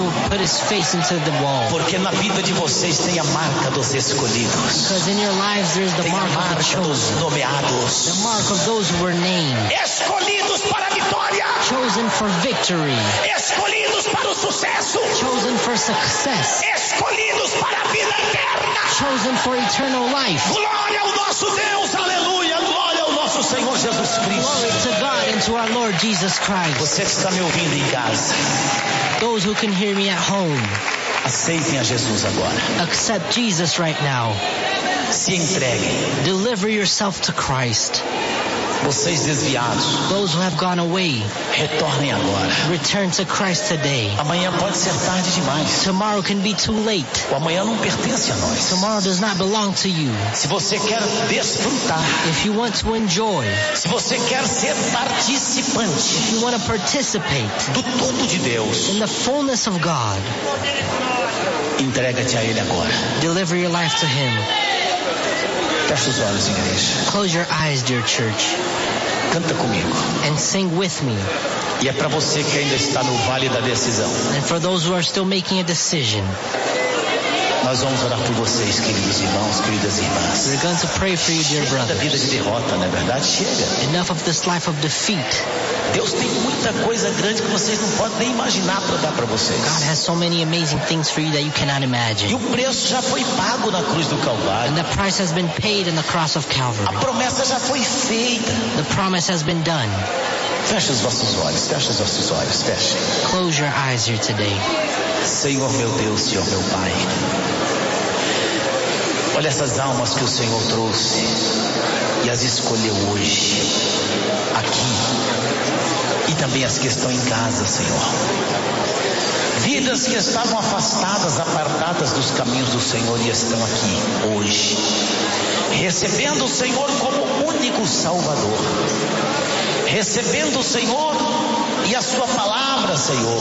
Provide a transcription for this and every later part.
will put his face into the wall. Porque na vida de vocês tem a marca dos escolhidos. Because in your lives there's the Tem a mark of the marca dos chosen. nomeados. The mark of those who were named. Escolhidos para a vitória. Chosen for victory. Escolhidos para o sucesso. Chosen for success. Escolhidos para a vida eterna. Chosen for eternal life. Glória ao nosso Deus, aleluia. Glória ao nosso Senhor Jesus Glory Cristo. to God and to our Lord Jesus Christ. Você que está me ouvindo em casa, Those who can hear me at home, aceitem a Jesus agora. accept Jesus right now. Se entreguem. Deliver yourself to Christ. Vocês desviados, Those who have gone away, retornem agora. return to Christ today. Amanhã pode ser tarde demais. Tomorrow can be too late. O amanhã não pertence a nós. Tomorrow does not belong to you. Se você quer desfrutar, If you want to enjoy, se você quer ser participante if you want to participate do tudo de Deus, in the fullness of God, entrega-te a Ele agora. deliver your life to Him. Feche os olhos, igreja. Close your eyes, dear church, Canta comigo. and sing with me. E é para você que ainda está no vale da decisão. And for those who are still making a decision, Nós vamos orar por vocês, queridos irmãos, queridas irmãs. we're going to pray for you, dear Chega da vida brothers. de derrota, não é verdade? Chega. Enough of this life of defeat. Deus tem muita coisa grande que vocês não podem nem imaginar para dar para vocês. God has so many amazing things for you that you cannot E imagine. o preço já foi pago na cruz do Calvário. And the price has been paid in the cross of A Calvary. promessa já foi feita. The promise has been done. Feche os vossos olhos, feche os vossos olhos, feche. Close your eyes here today. Senhor meu Deus, Senhor meu Pai. Olha essas almas que o Senhor trouxe e as escolheu hoje, aqui, e também as que estão em casa, Senhor. Vidas que estavam afastadas, apartadas dos caminhos do Senhor e estão aqui hoje, recebendo o Senhor como único Salvador, recebendo o Senhor e a sua palavra, Senhor,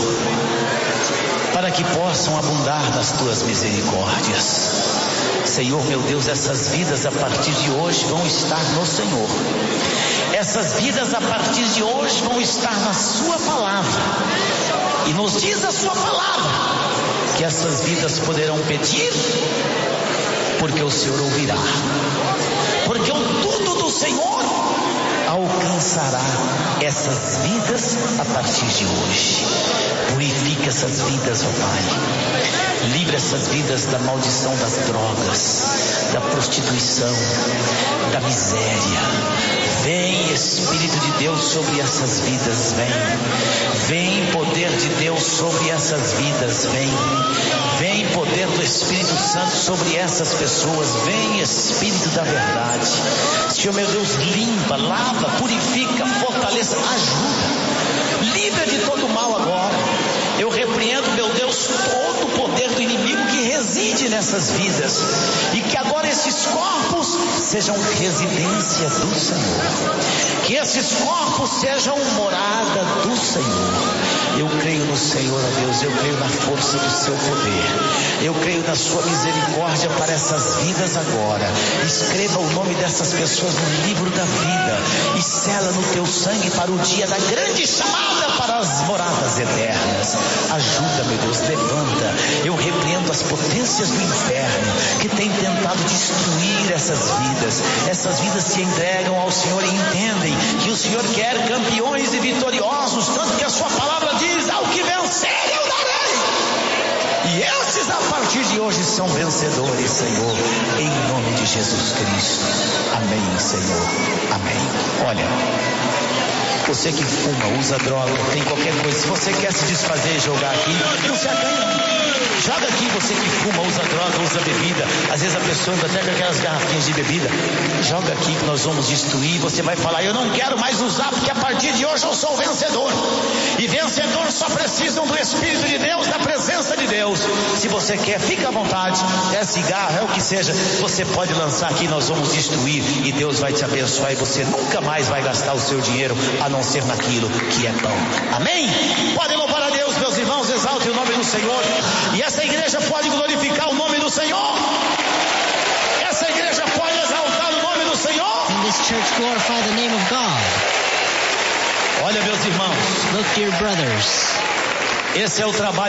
para que possam abundar nas tuas misericórdias. Senhor meu Deus, essas vidas a partir de hoje vão estar no Senhor. Essas vidas a partir de hoje vão estar na sua palavra. E nos diz a sua palavra que essas vidas poderão pedir, porque o Senhor ouvirá. Porque o tudo do Senhor alcançará essas vidas a partir de hoje. Purifica essas vidas, ó Pai. Livra essas vidas da maldição das drogas, da prostituição, da miséria. Vem Espírito de Deus sobre essas vidas, vem. Vem poder de Deus sobre essas vidas, vem. Vem poder do Espírito Santo sobre essas pessoas, vem Espírito da verdade. Senhor meu Deus, limpa, lava, purifica, fortaleça, ajuda. Livra de todo mal agora. Eu repreendo, meu Deus, todo o poder do inimigo que reside nessas vidas. E que agora esses corpos sejam residência do Senhor. Que esses corpos sejam morada do Senhor. Eu creio no Senhor, ó Deus, eu creio na força do seu poder. Eu creio na sua misericórdia para essas vidas agora. Escreva o nome dessas pessoas no livro da vida e sela no teu sangue para o dia da grande chamada para as moradas eternas. Ajuda, meu Deus, levanta. Eu repreendo as potências do inferno que têm tentado destruir essas vidas. Essas vidas se entregam ao Senhor e entendem que o Senhor quer campeões e vitoriosos, tanto que a sua palavra diz: ao que vencer eu darei. E esses a partir de hoje são vencedores, Senhor, em nome de Jesus Cristo. Amém, Senhor. Amém. Olha, você que fuma, usa droga, tem qualquer coisa, se você quer se desfazer e jogar aqui, não se acanha. Joga aqui, você que fuma, usa droga, usa bebida. Às vezes a pessoa anda até com aquelas garrafinhas de bebida. Joga aqui que nós vamos destruir. Você vai falar: eu não quero mais usar, porque a partir de hoje eu sou vencedor. E vencedores só precisam do Espírito de Deus, da presença de Deus. Se você quer, fica à vontade. É cigarro, é o que seja. Você pode lançar aqui, nós vamos destruir. E Deus vai te abençoar. E você nunca mais vai gastar o seu dinheiro a não ser naquilo que é pão. Amém? Podem louvar a Deus, meus irmãos. Exalte o nome do Senhor. E essa igreja pode glorificar o nome do Senhor. Essa igreja pode exaltar o nome do Senhor. And this church glorify the name of God. Olha, meus irmãos, Look, dear brothers, esse é o trabalho